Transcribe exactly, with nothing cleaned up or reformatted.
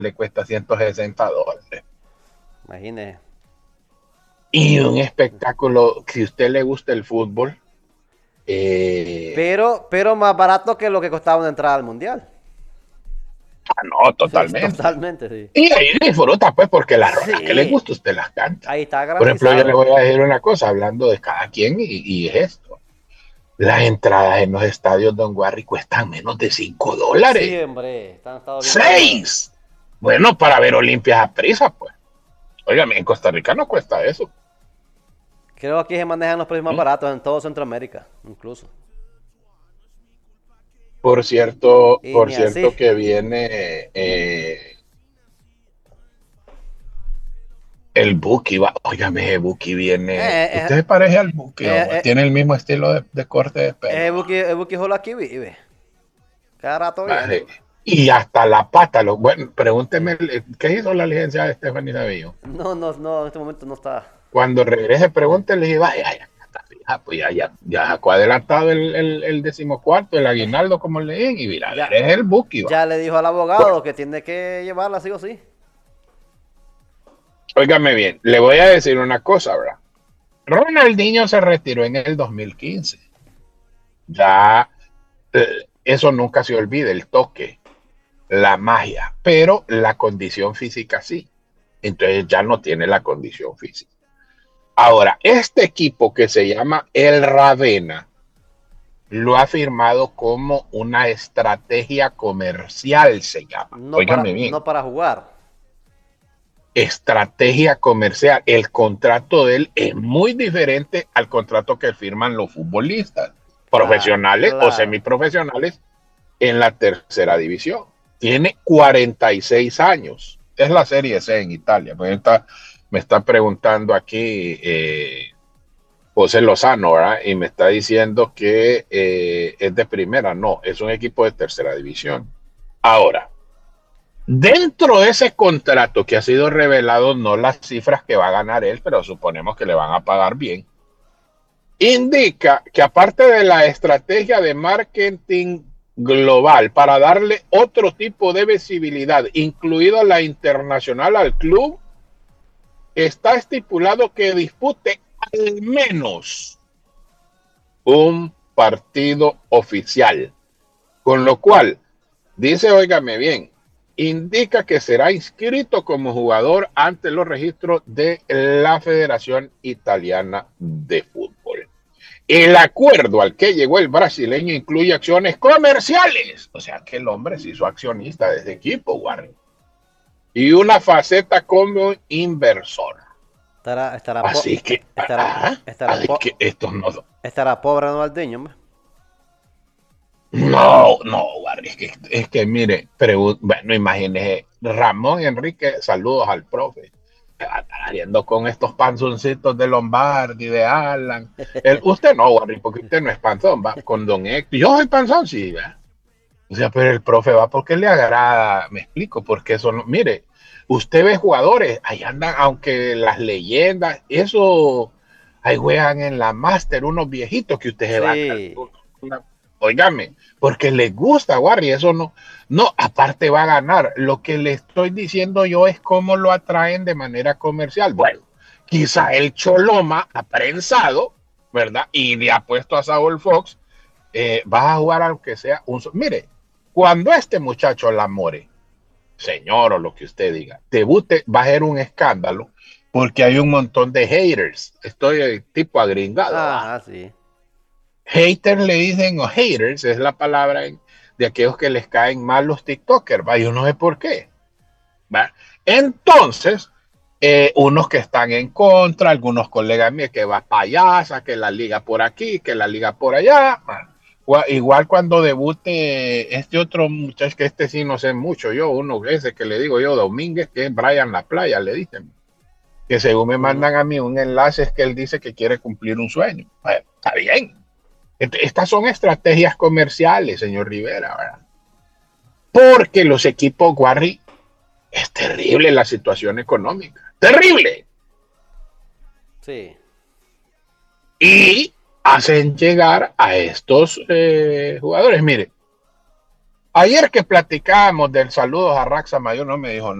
le cuesta ciento sesenta dólares. Imagínese. Y un espectáculo, si a usted le gusta el fútbol, eh, Pero, pero más barato que lo que costaba una entrada al mundial. ah, no, Sí, totalmente. totalmente, sí. Y ahí disfruta, pues, porque las rolas que le Sí, gusta, usted las canta. ahí está Por ejemplo, yo le garantizado. voy a decir una cosa, hablando de cada quien, y, y es esto. Las entradas en los estadios Don Warry cuestan menos de cinco Sí, dólares. hombre, están estado viendo yo. ¡Seis! Bueno, para ver Olimpias a prisa, pues. Óigame, en Costa Rica no cuesta eso. Creo que aquí se manejan los precios más ¿Mm? baratos en todo Centroamérica, incluso. Por cierto, Y por ni así. cierto que viene eh, el Buki. Va. Óigame, el Buki viene. Eh, eh, ¿Usted se parece al Buki eh, o eh, tiene el mismo estilo de, de corte de eh, pelo? Buki, el Buki Holo aquí vive. Cada rato viene. Vale. Y hasta la pata. Lo, bueno, Sí. pregúnteme, ¿qué hizo la licenciada de Stephanie Sabillo? No, no, no, en este momento no está. Cuando regrese, Eh. pregúntele y vaya, ya, ya está fija, pues ya, ya, ya sacó adelantado el, el, el decimocuarto, el aguinaldo, como le digan, y mira, a ver, Ya, es el Buki, va. ya le dijo al Bueno, abogado que tiene que llevarla sí o sí. óigame bien, le voy a decir una cosa, ¿verdad? Ronaldinho se retiró en el dos mil quince. Ya, eh, eso nunca se olvida, el toque, la magia, pero la condición física sí. Entonces ya no tiene la condición física. Ahora, este equipo que se llama el Ravenna lo ha firmado como una estrategia comercial, se llama. No Óigame para, bien, no para jugar. estrategia comercial. El contrato de él es muy diferente al contrato que firman los futbolistas Claro, profesionales o claro. semiprofesionales en la tercera división. Tiene cuarenta y seis años. Es la Serie C en Italia. Me está, me está preguntando aquí eh, José Lozano, ¿verdad? Y me está diciendo que eh, es de primera. No, es un equipo de tercera división. Ahora, dentro de ese contrato que ha sido revelado, no las cifras que va a ganar él, pero suponemos que le van a pagar bien, indica que aparte de la estrategia de marketing global para darle otro tipo de visibilidad, incluido la internacional al club, está estipulado que dispute al menos un partido oficial, con lo cual dice, óigame bien, indica que será inscrito como jugador ante los registros de la Federación Italiana de Fútbol. El acuerdo al que llegó el brasileño incluye acciones comerciales, o sea que el hombre se hizo accionista de ese equipo, Warren, y una faceta como inversor. Estará, estará, po- Así que, estará, ah, estará, así po- que estos no, estará pobre Ronaldinho, hombre. no, no, Warren, es que, es que mire, pero, bueno, imagínese, Ramón Enrique, saludos al profe. Que va a estar haciendo con estos panzoncitos de Lombardi, de Alan. El, usted no, Warren, porque usted no es panzón, va con Don Héctor. Yo soy panzón, sí, ¿verdad? O sea, pero el profe va porque le agrada, me explico, porque eso no, mire, usted ve jugadores, ahí andan, aunque las leyendas, eso, ahí juegan en la máster unos viejitos que usted se va a Sí. una, oígame, porque les gusta, Warri, eso no, no, aparte va a ganar. Lo que le estoy diciendo yo es cómo lo atraen de manera comercial. Bueno, quizá el Choloma ha prensado, ¿verdad? Y le ha puesto a Saúl Fox, eh, vas a jugar aunque sea un... Mire, cuando este muchacho la more, señor o lo que usted diga, debute, va a ser un escándalo porque hay un montón de haters. Estoy tipo agringado, ¿va? Ajá, sí. Haters le dicen, o haters es la palabra en, de aquellos que les caen mal los TikTokers, ¿va? Yo no sé por qué, ¿va? Entonces, eh, unos que están en contra, algunos colegas míos que va payasa, que la liga por aquí, que la liga por allá. Igual cuando debute este otro muchacho, que este sí no sé mucho, yo, uno ese que le digo yo, Domínguez, que es Brian La Playa, le dicen, que según me Ujú. mandan a mí un enlace es que él dice que quiere cumplir un sueño. Bueno, está bien. Estas son estrategias comerciales, señor Rivera, ¿verdad? Porque los equipos Guarri es terrible la situación económica, terrible. Sí. Y hacen llegar a estos eh, jugadores. Mire, Ayer que platicábamos del saludo a Raxa Mayor, no me dijo nada.